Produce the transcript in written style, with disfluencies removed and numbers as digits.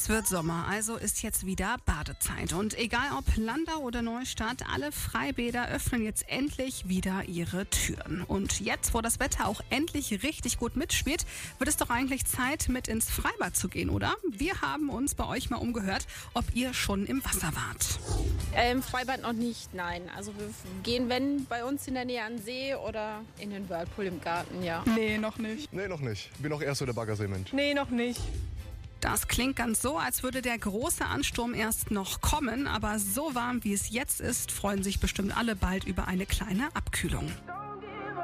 Es wird Sommer, also ist jetzt wieder Badezeit. Und egal ob Landau oder Neustadt, alle Freibäder öffnen jetzt endlich wieder ihre Türen. Und jetzt, wo das Wetter auch endlich richtig gut mitspielt, wird es doch eigentlich Zeit, mit ins Freibad zu gehen, oder? Wir haben uns bei euch mal umgehört, ob ihr schon im Wasser wart. Im Freibad noch nicht, nein. Also wir gehen, wenn, bei uns in der Nähe an den See oder in den Whirlpool im Garten, ja. Nee, noch nicht. Nee, noch nicht. Bin auch erst so der Baggerseemensch. Nee, noch nicht. Das klingt ganz so, als würde der große Ansturm erst noch kommen, aber so warm wie es jetzt ist, freuen sich bestimmt alle bald über eine kleine Abkühlung.